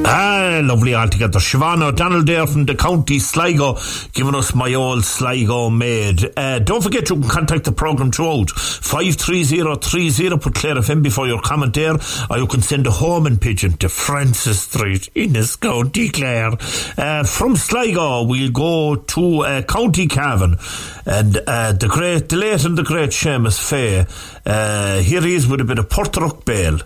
Lovely altogether. Siobhan O'Donnell there from the County Sligo, giving us my old Sligo maid. Don't forget you can contact the programme throughout 53030. Put Clare FM before your comment there, or you can send a homing pigeon to Francis Street in this County Clare. From Sligo we'll go to County Cavan, and the late and the great Seamus Fay. Here he is with a bit of Portruck Bale.